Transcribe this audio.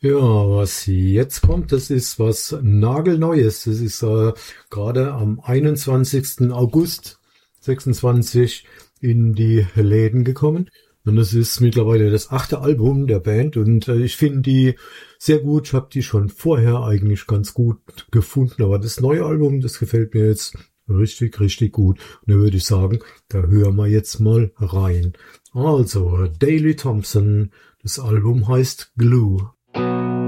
Ja, was jetzt kommt, das ist was Nagelneues. Das ist gerade am 21. August 26 in die Läden gekommen. Und es ist mittlerweile das 8. Album der Band und ich finde die sehr gut. Ich habe die schon vorher eigentlich ganz gut gefunden, aber das neue Album, das gefällt mir jetzt richtig, richtig gut. Und da würde ich sagen, da hören wir jetzt mal rein. Also, Daley Thompson, das Album heißt Glue.